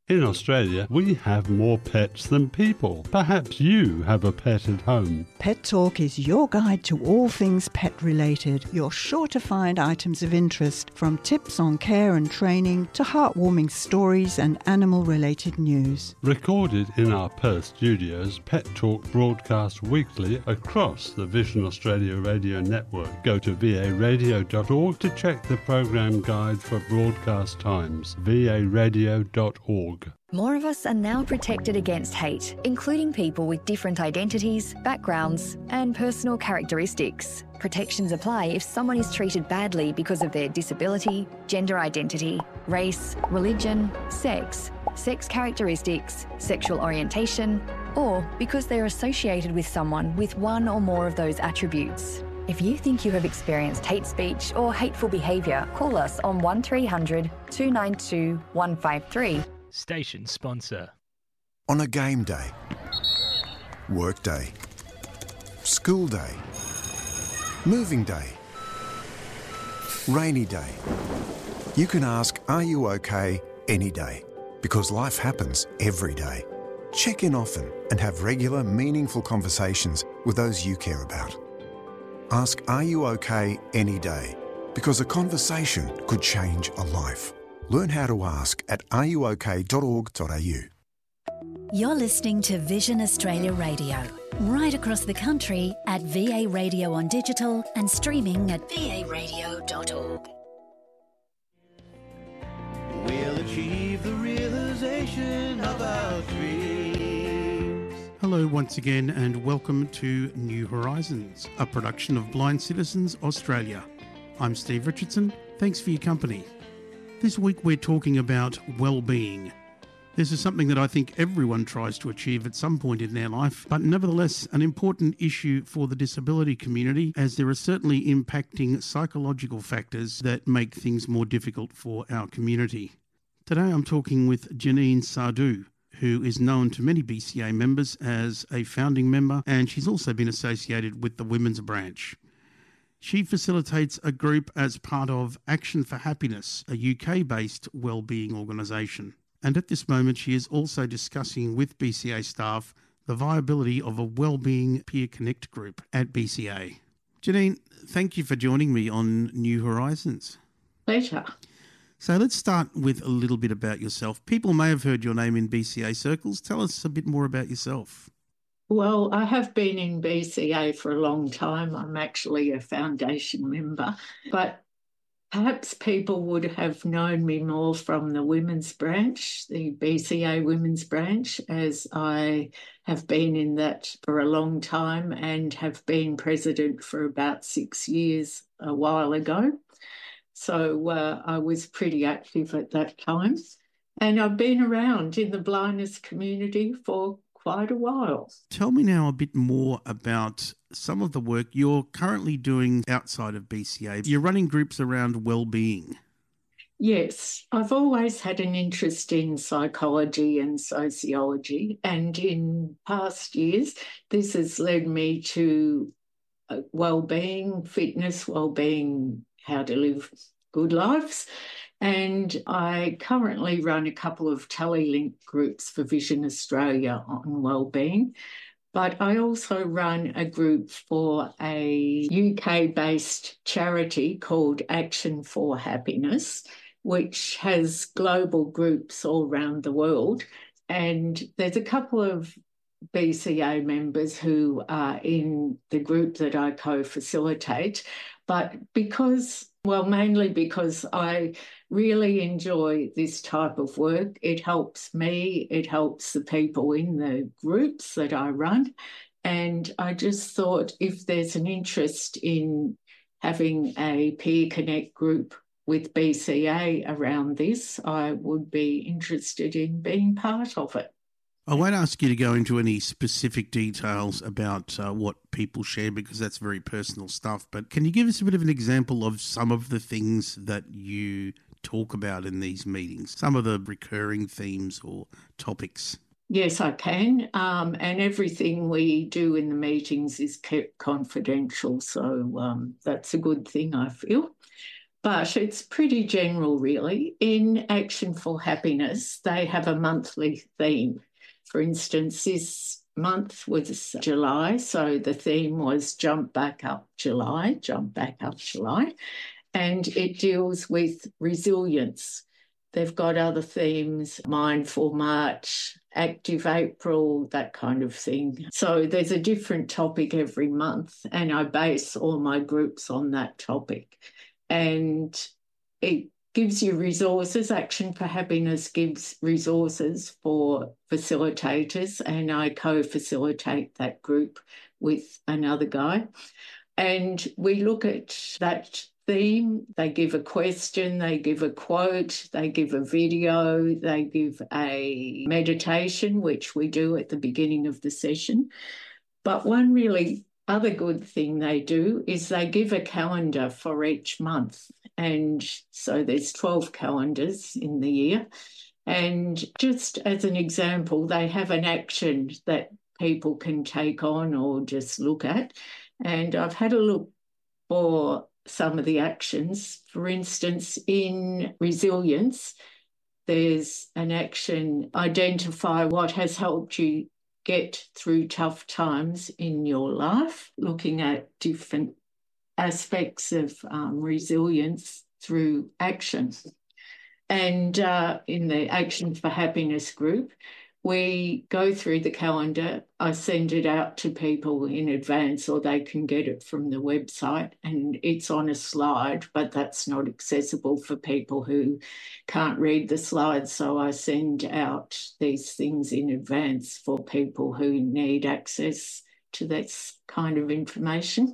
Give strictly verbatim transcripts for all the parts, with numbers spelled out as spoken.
In Australia, we have more pets than people. Perhaps you have a pet at home. Pet Talk is your guide to all things pet-related. You're sure to find items of interest, from tips on care and training to heartwarming stories and animal-related news. Recorded in our Perth studios, Pet Talk broadcasts weekly across the Vision Australia radio network. Go to v a radio dot org to check the program guide for broadcast times. v a radio dot org. More of us are now protected against hate, including people with different identities, backgrounds, and personal characteristics. Protections apply if someone is treated badly because of their disability, gender identity, race, religion, sex, sex characteristics, sexual orientation, or because they're associated with someone with one or more of those attributes. If you think you have experienced hate speech or hateful behaviour, call us on one three hundred, two nine two, one five three. Station sponsor. On a game day, work day, school day, moving day, rainy day, you can ask, are you okay, any day, because life happens every day. Check in often and have regular, meaningful conversations with those you care about. Ask, are you okay, any day, because a conversation could change a life. Learn how to ask at are you okay dot org dot a u. You're listening to Vision Australia Radio, right across the country at V A Radio on digital and streaming at v a radio dot org. We'll achieve the realization of our dreams. Hello once again and welcome to New Horizons, a production of Blind Citizens Australia. I'm Steve Richardson. Thanks for your company. This week we're talking about well-being. This is something that I think everyone tries to achieve at some point in their life, but nevertheless an important issue for the disability community, as there are certainly impacting psychological factors that make things more difficult for our community. Today I'm talking with Janine Sardou, who is known to many B C A members as a founding member, and she's also been associated with the Women's Branch. She facilitates a group as part of Action for Happiness, a U K-based wellbeing organisation. And at this moment, she is also discussing with B C A staff the viability of a wellbeing peer connect group at B C A. Janine, thank you for joining me on New Horizons. Pleasure. So let's start with a little bit about yourself. People may have heard your name in B C A circles. Tell us a bit more about yourself. Well, I have been in B C A for a long time. I'm actually a foundation member, but perhaps people would have known me more from the Women's Branch, the B C A Women's Branch, as I have been in that for a long time and have been president for about six years a while ago. So uh, I was pretty active at that time. And I've been around in the blindness community for quite a while. Tell me now a bit more about some of the work you're currently doing outside of B C A. You're running groups around wellbeing. Yes, I've always had an interest in psychology and sociology, and in past years this has led me to wellbeing, fitness, wellbeing, how to live good lives. And I currently run a couple of telelink groups for Vision Australia on wellbeing, but I also run a group for a U K-based charity called Action for Happiness, which has global groups all around the world. And there's a couple of B C A members who are in the group that I co-facilitate, but because, well, mainly because I really enjoy this type of work. It helps me, it helps the people in the groups that I run. And I just thought if there's an interest in having a peer connect group with B C A around this, I would be interested in being part of it. I won't ask you to go into any specific details about uh, what people share, because that's very personal stuff, but can you give us a bit of an example of some of the things that you talk about in these meetings, some of the recurring themes or topics? Yes, I can. Um, and everything we do in the meetings is kept confidential, so um, that's a good thing, I feel. but it's pretty general, really. In Action for Happiness, they have a monthly theme. For instance, this month was July, so the theme was Jump Back Up July, Jump Back Up July, and it deals with resilience. They've got other themes, Mindful March, Active April, that kind of thing. So there's a different topic every month, and I base all my groups on that topic. And it gives you resources. Action for Happiness gives resources for facilitators, and I co-facilitate that group with another guy. And we look at that theme. They give a question, they give a quote, they give a video, they give a meditation, which we do at the beginning of the session. But one really other good thing they do is they give a calendar for each month. And so there's twelve calendars in the year. And just as an example, they have an action that people can take on or just look at. And I've had a look for some of the actions. For instance, in resilience, there's an action, identify what has helped you get through tough times in your life, looking at different aspects of um, resilience through actions. And uh, in the Action for Happiness group, we go through the calendar. I send it out to people in advance, or they can get it from the website, and it's on a slide, but that's not accessible for people who can't read the slides. So I send out these things in advance for people who need access to this kind of information.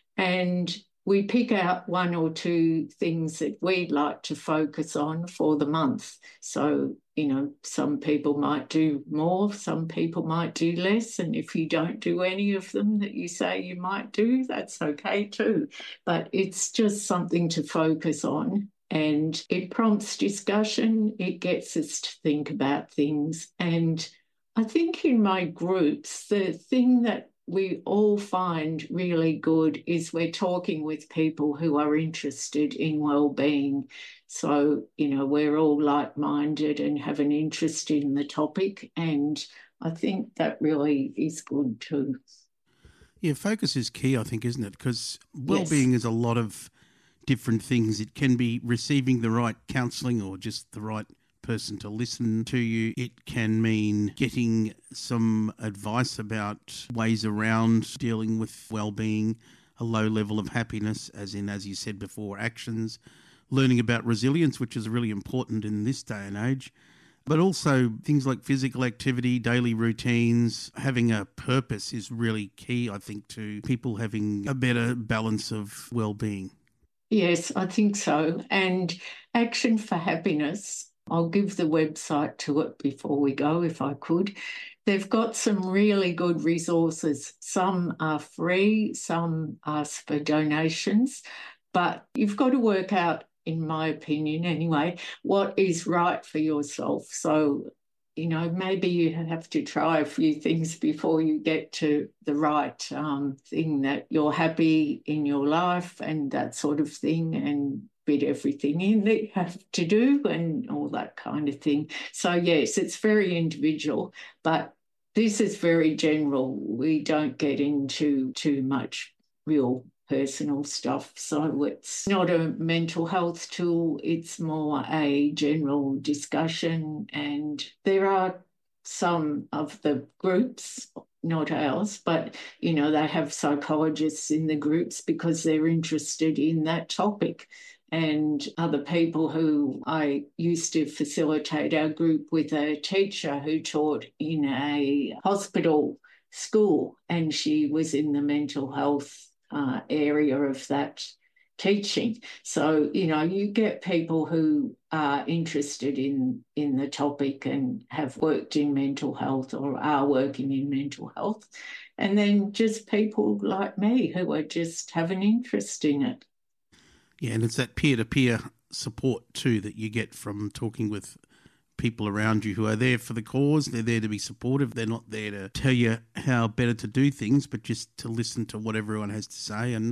And we pick out one or two things that we'd like to focus on for the month. So, you know, some people might do more, some people might do less. And if you don't do any of them that you say you might do, that's okay too. But it's just something to focus on. And it prompts discussion, it gets us to think about things. And I think in my groups, the thing that we all find really good is we're talking with people who are interested in well-being. So, you know, we're all like-minded and have an interest in the topic, and I think that really is good too. Yeah, focus is key, I think, isn't it? Because well-being yes. is a lot of different things. It can be receiving the right counselling or just the right person to listen to you. It can mean getting some advice about ways around dealing with well-being, a low level of happiness, as in, as you said before, actions, learning about resilience, which is really important in this day and age, but also things like physical activity, daily routines. Having a purpose is really key, I think, to people having a better balance of well-being. Yes, I think so. And Action for Happiness, I'll give the website to it before we go, if I could. They've got some really good resources. Some are free, some ask for donations, but you've got to work out, in my opinion anyway, what is right for yourself. So, you know, maybe you have to try a few things before you get to the right um, thing that you're happy in your life and that sort of thing, and fit everything in that you have to do and all that kind of thing. So, yes, it's very individual, but this is very general. We don't get into too much real personal stuff. So it's not a mental health tool. It's more a general discussion. And there are some of the groups, not ours, but, you know, they have psychologists in the groups because they're interested in that topic. And other people who I used to facilitate our group with a teacher who taught in a hospital school, and she was in the mental health uh, area of that teaching. So, you know, you get people who are interested in, in the topic and have worked in mental health or are working in mental health, and then just people like me who are just have an interest in it. Yeah, and it's that peer-to-peer support too that you get from talking with people around you who are there for the cause. They're there to be supportive. They're not there to tell you how better to do things, but just to listen to what everyone has to say and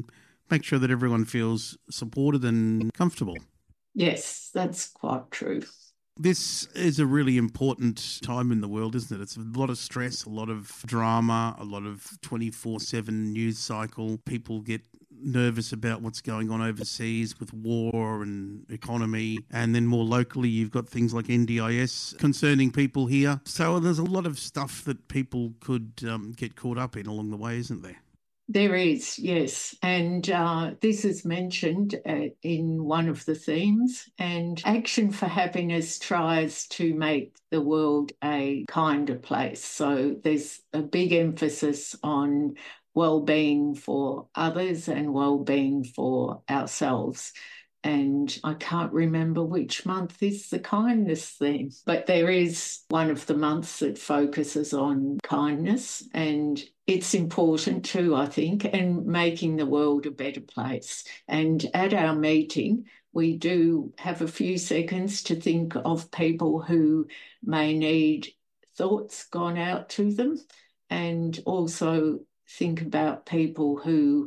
make sure that everyone feels supported and comfortable. Yes, that's quite true. This is a really important time in the world, isn't it? It's a lot of stress, a lot of drama, a lot of twenty-four seven news cycle. People get nervous about what's going on overseas with war and economy. And then more locally, you've got things like N D I S concerning people here. So there's a lot of stuff that people could um, get caught up in along the way, isn't there? There is, yes. And uh, this is mentioned uh, in one of the themes. And Action for Happiness tries to make the world a kinder place. So there's a big emphasis on well-being for others and well-being for ourselves. And I can't remember which month is the kindness theme, but there is one of the months that focuses on kindness, and it's important too, I think, and making the world a better place. And at our meeting, we do have a few seconds to think of people who may need thoughts gone out to them, and also think about people who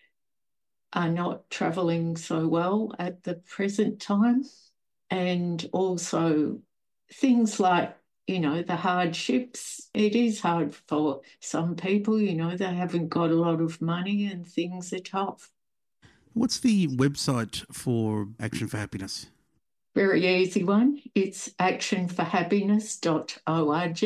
are not travelling so well at the present time, and also things like, you know, the hardships. It is hard for some people, you know, they haven't got a lot of money and things are tough. What's the website for Action for Happiness? Very easy one. It's action for happiness dot org.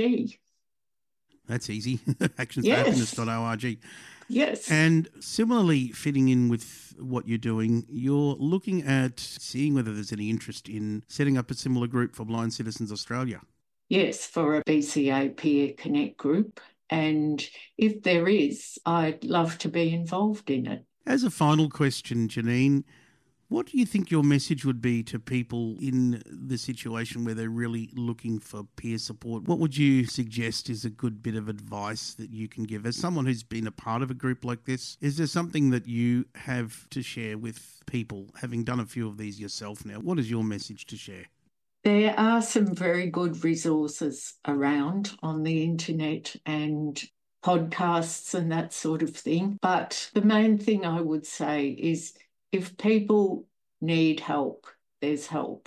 That's easy. action for Yes. happiness dot org. Yes. And similarly, fitting in with what you're doing, you're looking at seeing whether there's any interest in setting up a similar group for Blind Citizens Australia. Yes, for a B C A Peer Connect group. And if there is, I'd love to be involved in it. As a final question, Janine, what do you think your message would be to people in the situation where they're really looking for peer support? What would you suggest is a good bit of advice that you can give? As someone who's been a part of a group like this, is there something that you have to share with people, having done a few of these yourself now? What is your message to share? There are some very good resources around on the internet and podcasts and that sort of thing. But the main thing I would say is, if people need help, there's help.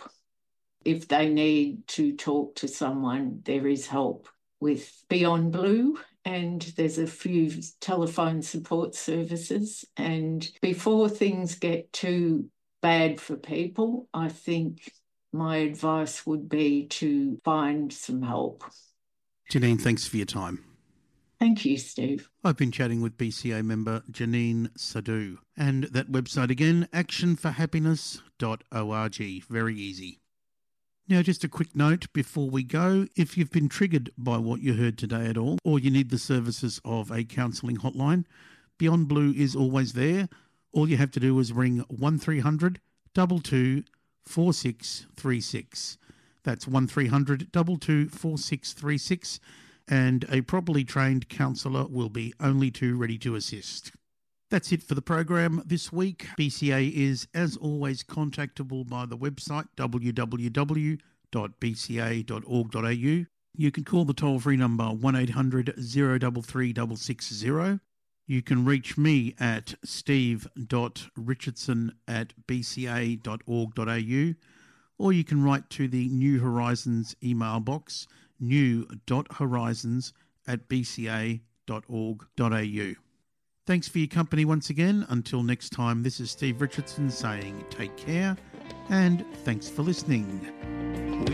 If they need to talk to someone, there is help with Beyond Blue, and there's a few telephone support services. And before things get too bad for people, I think my advice would be to find some help. Janine, thanks for your time. Thank you, Steve. I've been chatting with B C A member Janine Sadhu. And that website again, action for happiness dot org. Very easy. Now, just a quick note before we go. If you've been triggered by what you heard today at all, or you need the services of a counselling hotline, Beyond Blue is always there. All you have to do is ring one three hundred, two two, four six three six. That's one three hundred, two two, four six three six. And a properly trained counsellor will be only too ready to assist. That's it for the program this week. B C A is, as always, contactable by the website w w w dot b c a dot org dot a u. You can call the toll-free number one eight hundred, zero three three, six six zero. You can reach me at steve dot richardson at b c a dot org dot a u, or you can write to the New Horizons email box, new dot horizons at b c a dot org dot a u. Thanks for your company once again. Until next time, this is Steve Richardson saying take care and thanks for listening.